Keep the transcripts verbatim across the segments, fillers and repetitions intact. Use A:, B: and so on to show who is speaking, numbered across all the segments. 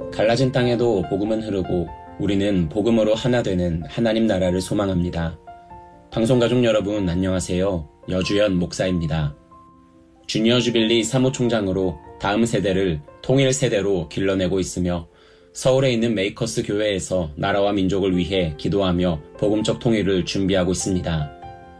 A: 갈라진 땅에도 복음은 흐르고 우리는 복음으로 하나 되는 하나님 나라를 소망합니다. 방송가족 여러분 안녕하세요. 여주연 목사입니다. 주니어 주빌리 사무총장으로 다음 세대를 통일 세대로 길러내고 있으며 서울에 있는 메이커스 교회에서 나라와 민족을 위해 기도하며 복음적 통일을 준비하고 있습니다.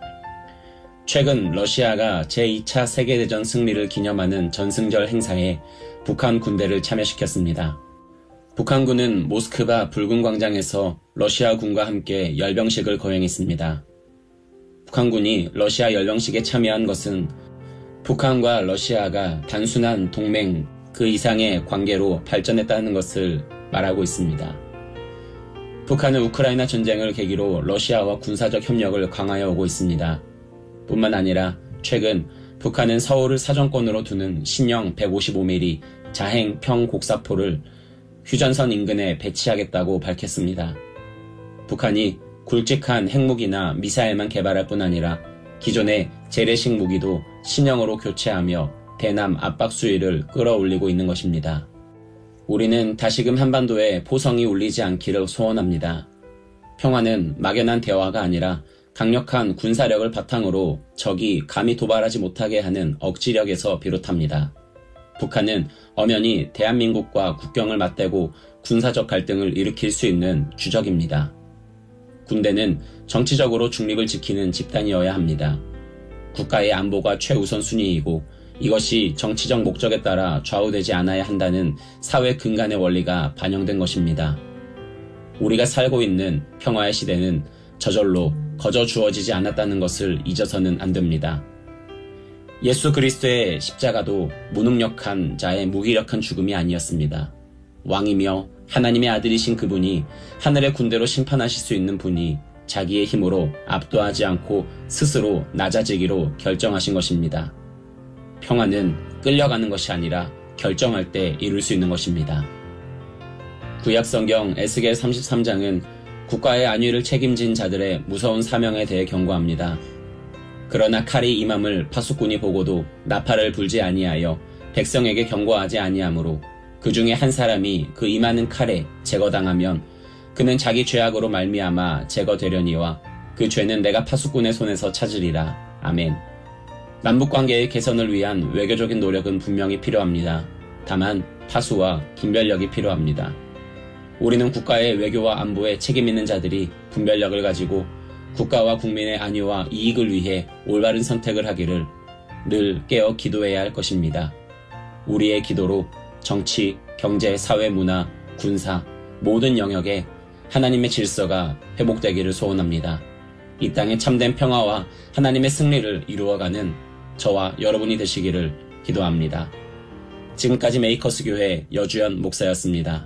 A: 최근 러시아가 제이 차 세계대전 승리를 기념하는 전승절 행사에 북한 군대를 참여시켰습니다. 북한군은 모스크바 붉은 광장에서 러시아군과 함께 열병식을 거행했습니다. 북한군이 러시아 열병식에 참여한 것은 북한과 러시아가 단순한 동맹 그 이상의 관계로 발전했다는 것을 말하고 있습니다. 북한은 우크라이나 전쟁을 계기로 러시아와 군사적 협력을 강화해 오고 있습니다. 뿐만 아니라 최근 북한은 서울을 사정권으로 두는 신형 백오십오 밀리미터 자행 평곡사포를 휴전선 인근에 배치하겠다고 밝혔습니다. 북한이 굵직한 핵무기나 미사일만 개발할 뿐 아니라 기존의 재래식 무기도 신형으로 교체하며 대남 압박 수위를 끌어올리고 있는 것입니다. 우리는 다시금 한반도에 포성이 울리지 않기를 소원합니다. 평화는 막연한 대화가 아니라 강력한 군사력을 바탕으로 적이 감히 도발하지 못하게 하는 억지력에서 비롯합니다. 북한은 엄연히 대한민국과 국경을 맞대고 군사적 갈등을 일으킬 수 있는 주적입니다. 군대는 정치적으로 중립을 지키는 집단이어야 합니다. 국가의 안보가 최우선 순위이고 이것이 정치적 목적에 따라 좌우되지 않아야 한다는 사회 근간의 원리가 반영된 것입니다. 우리가 살고 있는 평화의 시대는 저절로 거저 주어지지 않았다는 것을 잊어서는 안 됩니다. 예수 그리스도의 십자가도 무능력한 자의 무기력한 죽음이 아니었습니다. 왕이며 하나님의 아들이신 그분이 하늘의 군대로 심판하실 수 있는 분이 자기의 힘으로 압도하지 않고 스스로 낮아지기로 결정하신 것입니다. 평화는 끌려가는 것이 아니라 결정할 때 이룰 수 있는 것입니다. 구약성경 에스겔 삼십삼 장은 국가의 안위를 책임진 자들의 무서운 사명에 대해 경고합니다. 그러나 칼이 임함을 파수꾼이 보고도 나팔을 불지 아니하여 백성에게 경고하지 아니하므로 그 중에 한 사람이 그 임하는 칼에 제거당하면 그는 자기 죄악으로 말미암아 제거되려니와 그 죄는 내가 파수꾼의 손에서 찾으리라. 아멘. 남북관계의 개선을 위한 외교적인 노력은 분명히 필요합니다. 다만 파수와 분별력이 필요합니다. 우리는 국가의 외교와 안보에 책임 있는 자들이 분별력을 가지고 국가와 국민의 안위와 이익을 위해 올바른 선택을 하기를 늘 깨어 기도해야 할 것입니다. 우리의 기도로 정치, 경제, 사회, 문화, 군사 모든 영역에 하나님의 질서가 회복되기를 소원합니다. 이 땅의 참된 평화와 하나님의 승리를 이루어가는 저와 여러분이 되시기를 기도합니다. 지금까지 메이커스 교회 여주연 목사였습니다.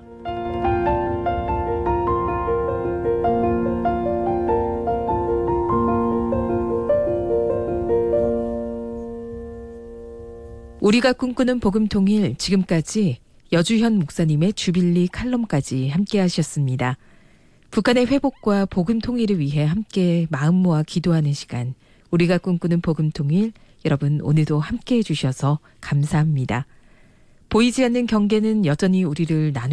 B: 우리가 꿈꾸는 복음통일, 지금까지 여주현 목사님의 주빌리 칼럼까지 함께 하셨습니다. 북한의 회복과 복음통일을 위해 함께 마음 모아 기도하는 시간, 우리가 꿈꾸는 복음통일, 여러분 오늘도 함께 해주셔서 감사합니다. 보이지 않는 경계는 여전히 우리를 나누